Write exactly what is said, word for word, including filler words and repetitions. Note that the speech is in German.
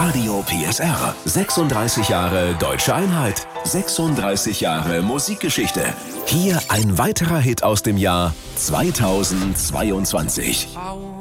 Radio P S R. sechsunddreißig Jahre Deutsche Einheit. sechsunddreißig Jahre Musikgeschichte. Hier ein weiterer Hit aus dem Jahr zweitausendzweiundzwanzig.